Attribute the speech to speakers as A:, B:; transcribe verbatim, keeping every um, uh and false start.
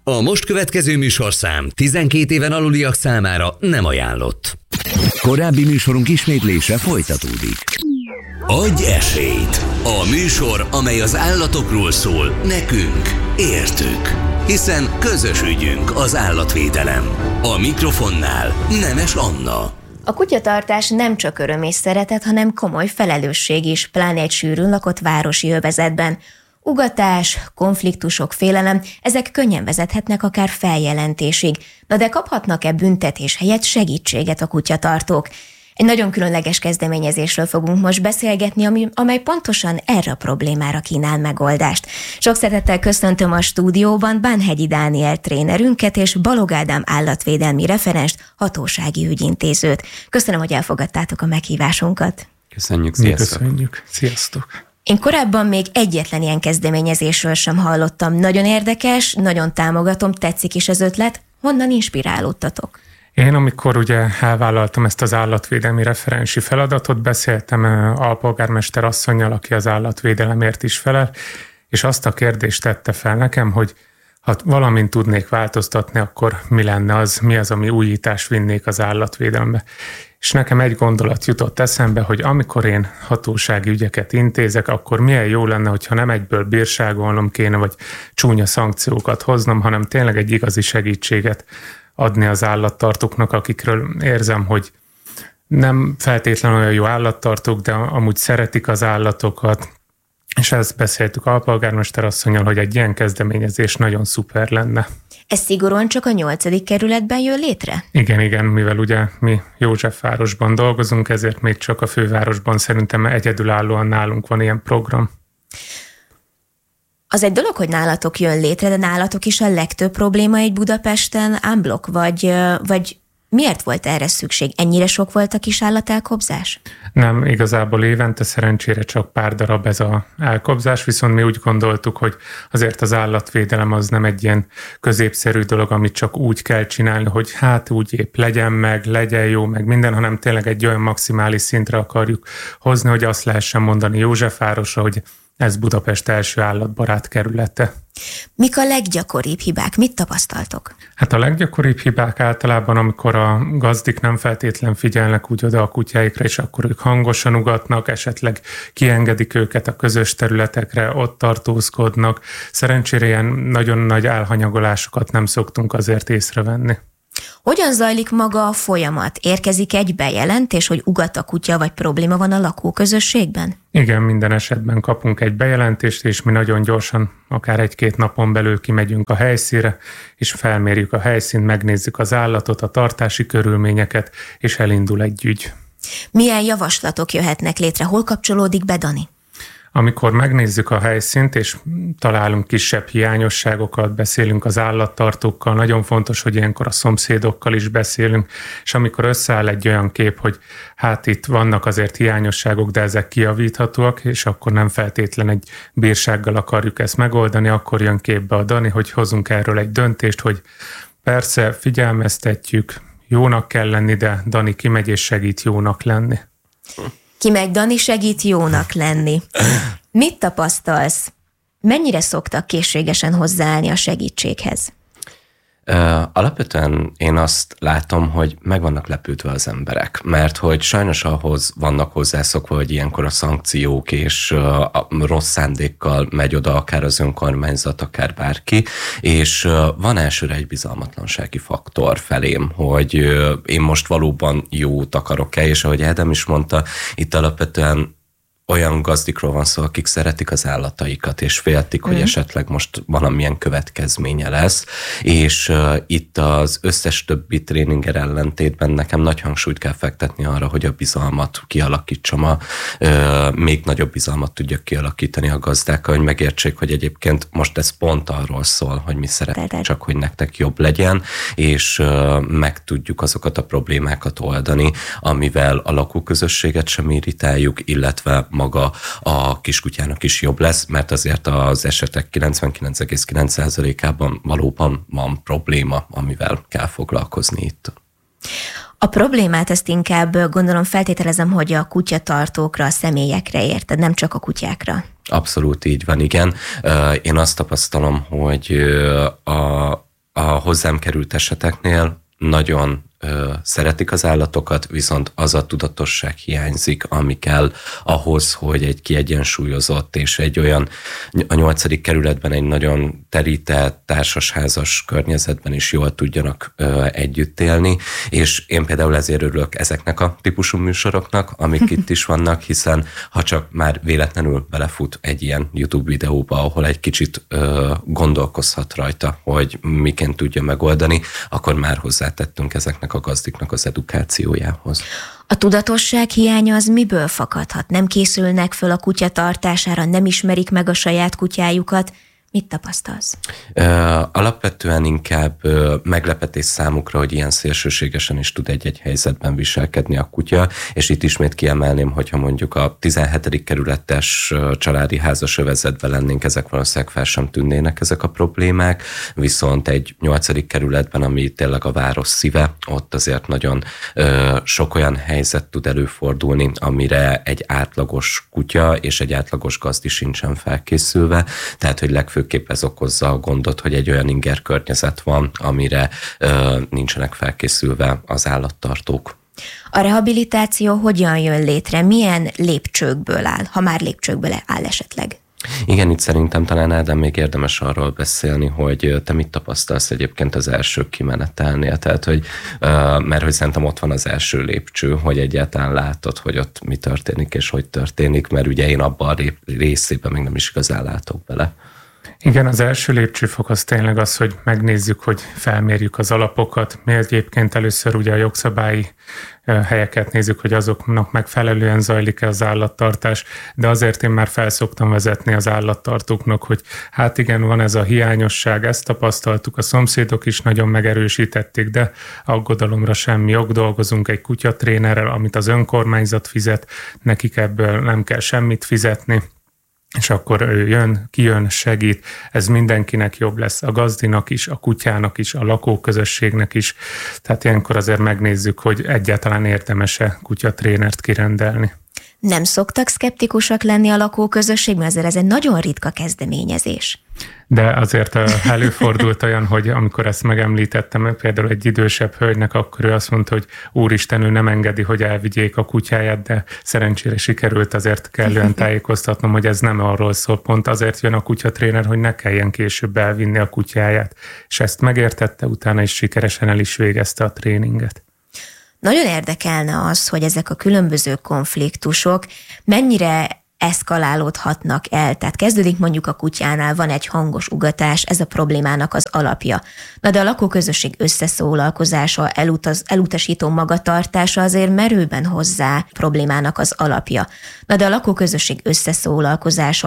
A: A most következő műsorszám tizenkét éven aluliak számára nem ajánlott.
B: Korábbi műsorunk ismétlése folytatódik.
A: Adj esélyt! A műsor, amely az állatokról szól, nekünk, értük. Hiszen közös ügyünk az állatvédelem. A mikrofonnál Nemes Anna.
C: A kutyatartás nem csak öröm és szeretet, hanem komoly felelősség is, pláne egy sűrűn lakott városi övezetben. Ugatás, konfliktusok, félelem, ezek könnyen vezethetnek akár feljelentésig. Na de kaphatnak-e büntetés helyett segítséget a kutyatartók? Egy nagyon különleges kezdeményezésről fogunk most beszélgetni, ami, amely pontosan erre a problémára kínál megoldást. Sok szeretettel köszöntöm a stúdióban Bánhegyi Dániel trénerünket és Balog Ádám állatvédelmi referenst, hatósági ügyintézőt. Köszönöm, hogy elfogadtátok a meghívásunkat.
D: Köszönjük, sziasztok!
E: Köszönjük, sziasztok!
C: Én korábban még egyetlen ilyen kezdeményezésről sem hallottam. Nagyon érdekes, nagyon támogatom, tetszik is az ötlet. Honnan inspirálódtatok?
E: Én, amikor ugye elvállaltam ezt az állatvédelmi referensi feladatot, beszéltem alpolgármester asszonnyal, aki az állatvédelemért is felel, és azt a kérdést tette fel nekem, hogy ha valamint tudnék változtatni, akkor mi lenne az, mi az, ami újítás vinnék az állatvédelembe. És nekem egy gondolat jutott eszembe, hogy amikor én hatósági ügyeket intézek, akkor milyen jó lenne, hogyha nem egyből bírságolnom kéne, vagy csúnya szankciókat hoznom, hanem tényleg egy igazi segítséget adni az állattartóknak, akikről érzem, hogy nem feltétlenül olyan jó állattartók, de amúgy szeretik az állatokat, és ezt beszéltük alpolgármester asszonnyal, hogy egy ilyen kezdeményezés nagyon szuper lenne.
C: Ez szigorúan csak a nyolcadik kerületben jön létre?
E: Igen, igen, mivel ugye mi Józsefvárosban dolgozunk, ezért még csak a fővárosban szerintem egyedülállóan nálunk van ilyen program.
C: Az egy dolog, hogy nálatok jön létre, de nálatok is a legtöbb probléma egy Budapesten unblock, vagy, vagy miért volt erre szükség? Ennyire sok volt a kisállatelkobzás?
E: Nem, igazából évente szerencsére csak pár darab ez az elkobzás, viszont mi úgy gondoltuk, hogy azért az állatvédelem az nem egy ilyen középszerű dolog, amit csak úgy kell csinálni, hogy hát úgy épp legyen meg, legyen jó, meg minden, hanem tényleg egy olyan maximális szintre akarjuk hozni, hogy azt lehessen mondani Józsefvárosra, hogy ez Budapest első állatbarát kerülete.
C: Mik a leggyakoribb hibák? Mit tapasztaltok?
E: Hát a leggyakoribb hibák általában, amikor a gazdik nem feltétlen figyelnek úgy oda a kutyáikra, és akkor ők hangosan ugatnak, esetleg kiengedik őket a közös területekre, ott tartózkodnak. Szerencsére ilyen nagyon nagy elhanyagolásokat nem szoktunk azért észrevenni.
C: Hogyan zajlik maga a folyamat? Érkezik egy bejelentés, hogy ugat a kutya, vagy probléma van a lakóközösségben?
E: Igen, minden esetben kapunk egy bejelentést, és mi nagyon gyorsan, akár egy-két napon belül kimegyünk a helyszínre, és felmérjük a helyszínt, megnézzük az állatot, a tartási körülményeket, és elindul egy ügy.
C: Milyen javaslatok jöhetnek létre? Hol kapcsolódik be Dani?
E: Amikor megnézzük a helyszínt, és találunk kisebb hiányosságokat, beszélünk az állattartókkal, nagyon fontos, hogy ilyenkor a szomszédokkal is beszélünk, és amikor összeáll egy olyan kép, hogy hát itt vannak azért hiányosságok, de ezek kijavíthatóak, és akkor nem feltétlen egy bírsággal akarjuk ezt megoldani, akkor jön képbe a Dani, hogy hozunk erről egy döntést, hogy persze figyelmeztetjük, jónak kell lenni, de Dani kimegy és segít jónak lenni.
C: Kimegy Dani, segít jónak lenni. Mit tapasztalsz? Mennyire szoktak készségesen hozzáállni a segítséghez?
D: Alapvetően én azt látom, hogy meg vannak lepődve az emberek, mert hogy sajnos ahhoz vannak hozzászokva, hogy ilyenkor a szankciók és a rossz szándékkal megy oda akár az önkormányzat, akár bárki, és van elsőre egy bizalmatlansági faktor felém, hogy én most valóban jót akarok-e, és ahogy Ádám is mondta, itt alapvetően olyan gazdikról van szó, akik szeretik az állataikat, és féltik, mm. hogy esetleg most valamilyen következménye lesz, és uh, itt az összes többi tréninger ellentétben nekem nagy hangsúlyt kell fektetni arra, hogy a bizalmat kialakítsam, a, uh, még nagyobb bizalmat tudjak kialakítani a gazdákkal, hogy megértsék, hogy egyébként most ez pont arról szól, hogy mi szeretnénk, csak hogy nektek jobb legyen, és uh, meg tudjuk azokat a problémákat oldani, amivel a lakóközösséget sem irritáljuk, illetve maga a kiskutyának is jobb lesz, mert azért az esetek kilencvenkilenc egész kilenc százalékában valóban van probléma, amivel kell foglalkozni itt.
C: A problémát ezt inkább gondolom feltételezem, hogy a kutyatartókra, a személyekre érted, nem csak a kutyákra.
D: Abszolút így van, igen. Én azt tapasztalom, hogy a hozzám került eseteknél nagyon ö, szeretik az állatokat, viszont az a tudatosság hiányzik, ami kell ahhoz, hogy egy kiegyensúlyozott és egy olyan, a nyolcadik kerületben egy nagyon terített társasházas környezetben is jól tudjanak ö, együtt élni, és én például ezért örülök ezeknek a típusú műsoroknak, amik itt is vannak, hiszen ha csak már véletlenül belefut egy ilyen YouTube videóba, ahol egy kicsit ö, gondolkozhat rajta, hogy miként tudja megoldani, akkor már hozzátettünk ezeknek a gazdiknak az edukációjához.
C: A tudatosság hiánya az miből fakadhat? Nem készülnek föl a kutya tartására, nem ismerik meg a saját kutyájukat? Mit tapasztalsz?
D: Uh, alapvetően inkább uh, meglepetés számukra, hogy ilyen szélsőségesen is tud egy-egy helyzetben viselkedni a kutya, és itt ismét kiemelném, hogyha mondjuk a tizenhetedik kerületes uh, családi házas övezetben lennénk, ezek valószínűleg fel sem tűnnének ezek a problémák, viszont egy nyolcadik kerületben, ami tényleg a város szíve, ott azért nagyon uh, sok olyan helyzet tud előfordulni, amire egy átlagos kutya és egy átlagos gazdi sincsen felkészülve, tehát hogy legfőbb főképp ez okozza a gondot, hogy egy olyan inger környezet van, amire ö, nincsenek felkészülve az állattartók.
C: A rehabilitáció hogyan jön létre? Milyen lépcsőkből áll, ha már lépcsőkből áll esetleg?
D: Igen, itt szerintem talán Ádám még érdemes arról beszélni, hogy te mit tapasztalsz egyébként az első kimenetelnél, tehát hogy, mert hogy szerintem ott van az első lépcső, hogy egyáltalán látod, hogy ott mi történik és hogy történik, mert ugye én abban a részében még nem is igazán látok bele.
E: Igen, az első lépcsőfok az tényleg az, hogy megnézzük, hogy felmérjük az alapokat. Mi egyébként először ugye a jogszabályi helyeket nézzük, hogy azoknak megfelelően zajlik-e az állattartás, de azért én már felszoktam vezetni az állattartóknak, hogy hát igen, van ez a hiányosság, ezt tapasztaltuk, a szomszédok is nagyon megerősítették, de aggodalomra semmi ok, dolgozunk egy kutyatrénerrel, amit az önkormányzat fizet, nekik ebből nem kell semmit fizetni, és akkor ő jön, kijön, segít, ez mindenkinek jobb lesz, a gazdinak is, a kutyának is, a lakóközösségnek is, tehát ilyenkor azért megnézzük, hogy egyáltalán érdemes-e kutyatrénert kirendelni.
C: Nem szoktak szkeptikusak lenni a lakóközösségben, azért ez egy nagyon ritka kezdeményezés.
E: De azért előfordult olyan, hogy amikor ezt megemlítettem, például egy idősebb hölgynek, akkor ő azt mondta, hogy úristen, ő nem engedi, hogy elvigyék a kutyáját, de szerencsére sikerült azért kellően tájékoztatnom, hogy ez nem arról szól, pont azért jön a kutyatréner, hogy ne kelljen később elvinni a kutyáját. És ezt megértette, utána is sikeresen el is végezte a tréninget.
C: Nagyon érdekelne az, hogy ezek a különböző konfliktusok mennyire eszkalálódhatnak el. Tehát kezdődik mondjuk a kutyánál, van egy hangos ugatás, ez a problémának az alapja. Na de a lakóközösség összeszólalkozása, elutaz, elutasító magatartása azért merőben hozzá problémának az alapja. Na de a lakóközösség összeszólalkozása